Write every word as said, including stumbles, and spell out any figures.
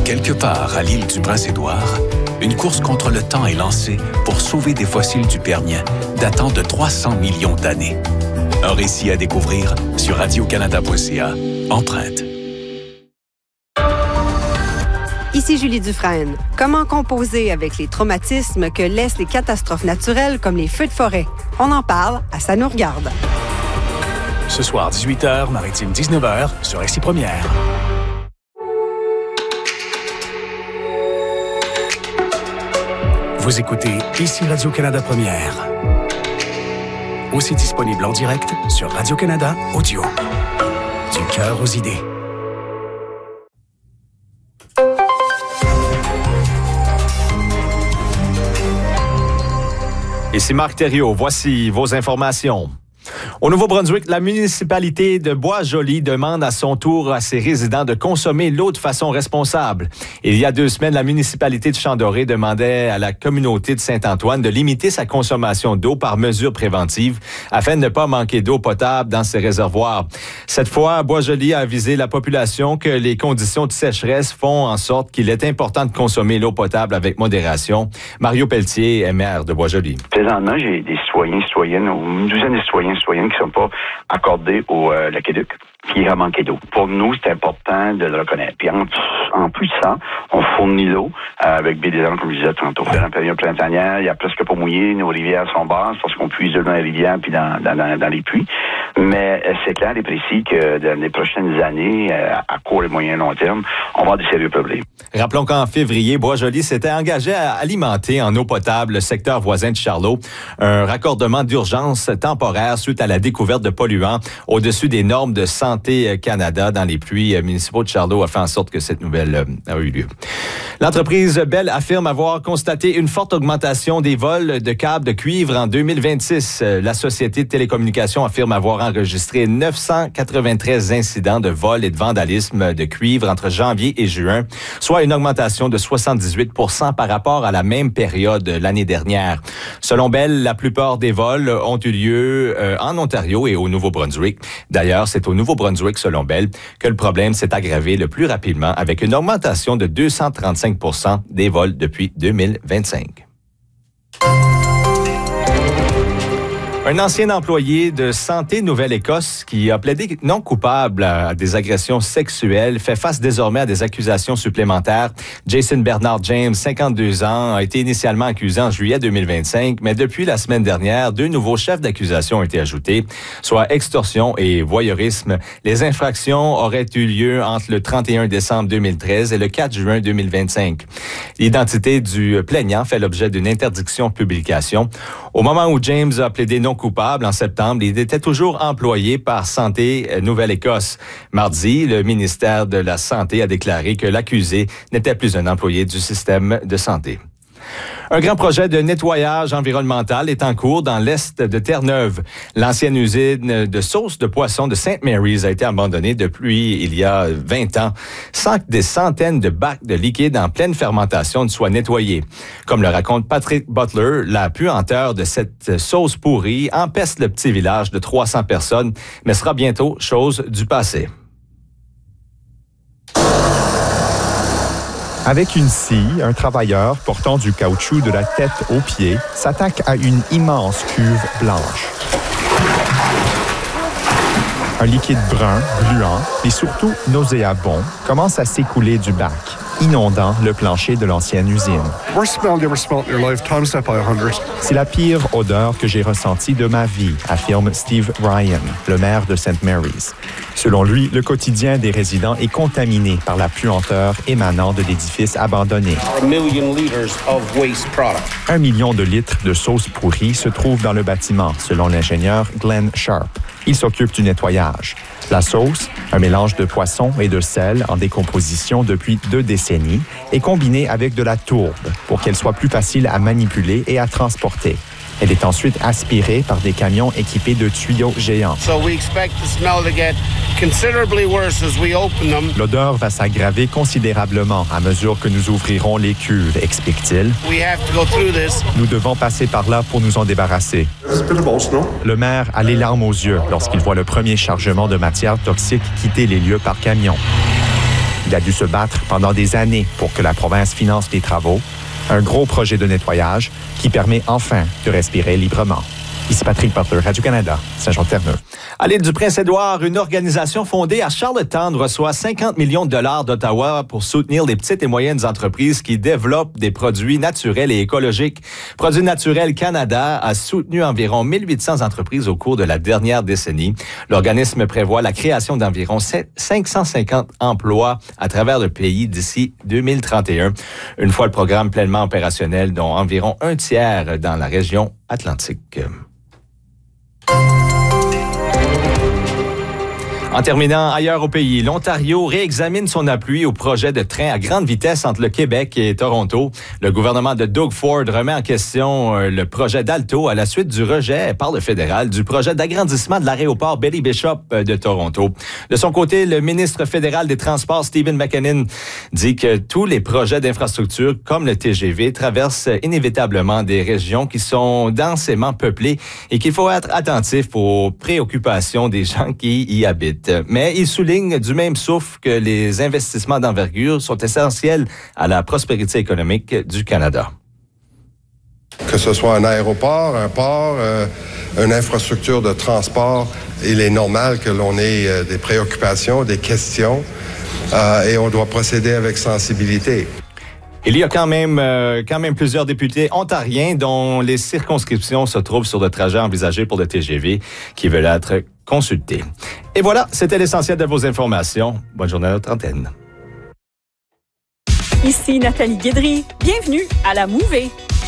Quelque part à l'île du Prince-Édouard, une course contre le temps est lancée pour sauver des fossiles du Permien datant de trois cents millions d'années. Un récit à découvrir sur radio canada point c a. Empreinte. Ici Julie Dufresne. Comment composer avec les traumatismes que laissent les catastrophes naturelles comme les feux de forêt? On en parle à Ça nous regarde. Ce soir, dix-huit heures, Maritime dix-neuf heures, sur R C Première. Vous écoutez ici Radio-Canada Première. Aussi disponible en direct sur Radio-Canada Audio. Du cœur aux idées. Ici Marc Thériault, voici vos informations. Au Nouveau-Brunswick, la municipalité de Bois-Joli demande à son tour à ses résidents de consommer l'eau de façon responsable. Il y a deux semaines, la municipalité de Champ-Doré demandait à la communauté de Saint-Antoine de limiter sa consommation d'eau par mesure préventive afin de ne pas manquer d'eau potable dans ses réservoirs. Cette fois, Bois-Joli a avisé la population que les conditions de sécheresse font en sorte qu'il est important de consommer l'eau potable avec modération. Mario Pelletier est maire de Bois-Joli. Présentement, j'ai des citoyens, citoyennes, une douzaine de citoyens, citoyennes qui ne sont pas accordés au euh, l'aqueduc, qui a manqué d'eau. Pour nous, c'est important de le reconnaître. Puis en, en plus de ça, on fournit l'eau euh, avec B D comme je disais tantôt. Dans la période printanière, il y a presque pas mouillé, nos rivières sont basses parce qu'on puise dans les rivières puis dans, dans, dans, dans les puits. Mais euh, c'est clair et précis que dans les prochaines années, euh, à court et moyen long terme, on va avoir des sérieux problèmes. Rappelons qu'en février, Bois-Joli s'était engagé à alimenter en eau potable le secteur voisin de Charlot, un raccordement d'urgence temporaire suite à la découverte de polluants au-dessus des normes de Santé Canada dans les puits municipaux de Charlot a fait en sorte que cette nouvelle a eu lieu. L'entreprise Bell affirme avoir constaté une forte augmentation des vols de câbles de cuivre en deux mille vingt-six. La société de télécommunications affirme avoir enregistré neuf cent quatre-vingt-treize incidents de vol et de vandalisme de cuivre entre janvier et juin, soit une augmentation de soixante-dix-huit pour cent par rapport à la même période l'année dernière. Selon Bell, la plupart des vols ont eu lieu euh, en Ontario et au Nouveau-Brunswick. D'ailleurs, c'est au Nouveau-Brunswick, selon Bell, que le problème s'est aggravé le plus rapidement avec une augmentation de deux cent trente-cinq pour cent des vols depuis deux mille vingt-cinq. Un ancien employé de Santé Nouvelle-Écosse qui a plaidé non coupable à des agressions sexuelles fait face désormais à des accusations supplémentaires. Jason Bernard James, cinquante-deux ans, a été initialement accusé en juillet deux mille vingt-cinq, mais depuis la semaine dernière, deux nouveaux chefs d'accusation ont été ajoutés, soit extorsion et voyeurisme. Les infractions auraient eu lieu entre le trente et un décembre deux mille treize et le quatre juin deux mille vingt-cinq. L'identité du plaignant fait l'objet d'une interdiction de publication. Au moment où James a plaidé non coupable en septembre, il était toujours employé par Santé Nouvelle-Écosse. Mardi, le ministère de la Santé a déclaré que l'accusé n'était plus un employé du système de santé. Un grand projet de nettoyage environnemental est en cours dans l'est de Terre-Neuve. L'ancienne usine de sauce de poisson de Saint Mary's a été abandonnée depuis il y a vingt ans, sans que des centaines de bacs de liquide en pleine fermentation ne soient nettoyés. Comme le raconte Patrick Butler, la puanteur de cette sauce pourrie empeste le petit village de trois cents personnes, mais sera bientôt chose du passé. Avec une scie, un travailleur portant du caoutchouc de la tête aux pieds s'attaque à une immense cuve blanche. Un liquide brun, gluant et surtout nauséabond commence à s'écouler du bac, inondant le plancher de l'ancienne usine. C'est la pire odeur que j'ai ressentie de ma vie, affirme Steve Ryan, le maire de Saint Mary's. Selon lui, le quotidien des résidents est contaminé par la puanteur émanant de l'édifice abandonné. Un million de litres de sauce pourrie se trouvent dans le bâtiment, selon l'ingénieur Glenn Sharp. Il s'occupe du nettoyage. La sauce, un mélange de poisson et de sel en décomposition depuis deux décennies, est combinée avec de la tourbe pour qu'elle soit plus facile à manipuler et à transporter. Elle est ensuite aspirée par des camions équipés de tuyaux géants. L'odeur va s'aggraver considérablement à mesure que nous ouvrirons les cuves, explique-t-il. Nous devons passer par là pour nous en débarrasser. Le maire a les larmes aux yeux lorsqu'il voit le premier chargement de matière toxique quitter les lieux par camion. Il a dû se battre pendant des années pour que la province finance les travaux. Un gros projet de nettoyage qui permet enfin de respirer librement. Ici Patrick Butler, Radio-Canada, Saint-Jean-de-Terre-Neuve. À l'île du Prince-Édouard, une organisation fondée à Charlottetown reçoit cinquante millions de dollars d'Ottawa pour soutenir les petites et moyennes entreprises qui développent des produits naturels et écologiques. Produits Naturels Canada a soutenu environ mille huit cents entreprises au cours de la dernière décennie. L'organisme prévoit la création d'environ cinq cent cinquante emplois à travers le pays d'ici deux mille trente et un. Une fois le programme pleinement opérationnel, dont environ un tiers dans la région atlantique. En terminant, ailleurs au pays, l'Ontario réexamine son appui au projet de train à grande vitesse entre le Québec et Toronto. Le gouvernement de Doug Ford remet en question euh, le projet d'Alto à la suite du rejet par le fédéral du projet d'agrandissement de l'aéroport Betty Bishop de Toronto. De son côté, le ministre fédéral des Transports, Stephen McKinnon, dit que tous les projets d'infrastructure, comme le T G V, traversent inévitablement des régions qui sont densément peuplées et qu'il faut être attentif aux préoccupations des gens qui y habitent. Mais il souligne du même souffle que les investissements d'envergure sont essentiels à la prospérité économique du Canada. Que ce soit un aéroport, un port, euh, une infrastructure de transport, il est normal que l'on ait euh, des préoccupations, des questions, euh, et on doit procéder avec sensibilité. Il y a quand même, euh, quand même plusieurs députés ontariens dont les circonscriptions se trouvent sur le trajet envisagé pour le T G V qui veulent être consultés. Et voilà, c'était l'essentiel de vos informations. Bonne journée à notre antenne. Ici Nathalie Guédry. Bienvenue à la Mouvée.